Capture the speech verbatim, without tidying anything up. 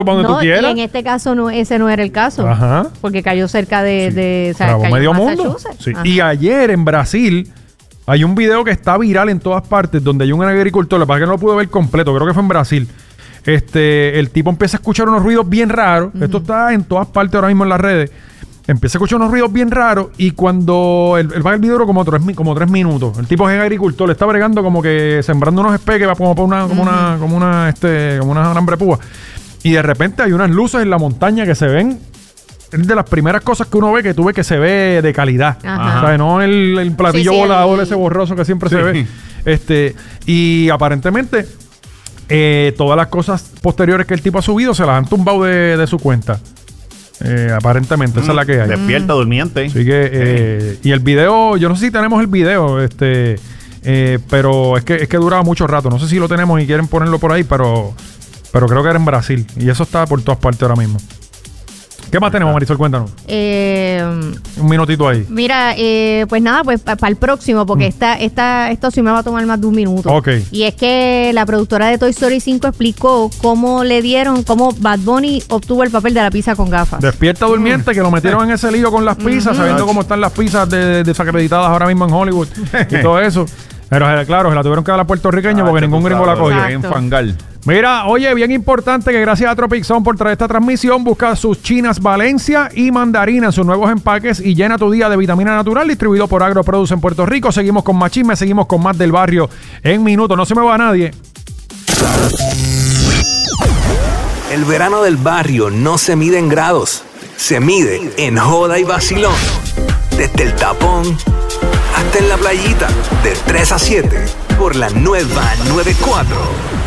Cuando no, tú quieras. Y en este caso no, ese no era el caso. Ajá. Porque cayó cerca de, Sí. de o sea, Grabó cayó medio en mundo. Massachusetts. Sí. Ajá. Y ayer en Brasil hay un video que está viral en todas partes donde hay un agricultor, lo que pasa es que no lo pude ver completo, creo que fue en Brasil. Este, el tipo empieza a escuchar unos ruidos bien raros. Uh-huh. Esto está en todas partes ahora mismo en las redes. Empieza a escuchar unos ruidos bien raros y cuando el, el, el video duró como tres, como tres minutos. El tipo es agricultor, le está bregando como que sembrando unos espeques como para una, como uh-huh. una, como una, este, como una alambre púa. Y de repente hay unas luces en la montaña que se ven. Es de las primeras cosas que uno ve que tú ves que se ve de calidad. Ajá. O sea, no el, el platillo sí, sí, volador el... ese borroso que siempre sí. se ve. Este, y aparentemente eh, todas las cosas posteriores que el tipo ha subido se las han tumbado de, de su cuenta. Eh, aparentemente, mm, esa es la que hay. Despierta, durmiente. Así que, eh, y el video, yo no sé si tenemos el video, este, eh, pero es que, es que duraba mucho rato. No sé si lo tenemos y quieren ponerlo por ahí, pero, pero creo que era en Brasil. Y eso está por todas partes ahora mismo. ¿Qué más tenemos, Marisol? Cuéntanos. Eh, Un minutito ahí. Mira, eh, pues nada, pues para pa el próximo, porque mm. esta, esta, esto sí me va a tomar más de un minuto. Ok. Y es que la productora de Toy Story cinco explicó cómo le dieron, cómo Bad Bunny obtuvo el papel de la pizza con gafas. Despierta durmiente, mm. que lo metieron en ese lío con las pizzas, mm-hmm. sabiendo cómo están las pizzas de, desacreditadas ahora mismo en Hollywood y todo eso. Pero claro, se la tuvieron que dar a puertorriqueños ah, porque ningún gringo la cogió. En fangal. Mira, oye, bien importante que gracias a Tropic Zone por traer esta transmisión. Busca sus chinas Valencia y mandarina en sus nuevos empaques y llena tu día de vitamina natural, distribuido por AgroProduce en Puerto Rico. Seguimos con más chisme, seguimos con más del barrio en minutos. No se me va nadie. El verano del barrio no se mide en grados, se mide en joda y vacilón. Desde el tapón hasta en la playita, de tres a siete, por la nueva noventa y cuatro.